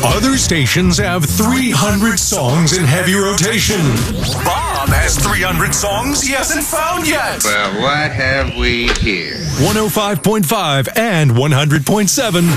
Other stations have 300 songs in heavy rotation. Bob has 300 songs he hasn't found yet. Well, what have we here? 105.5 and 100.7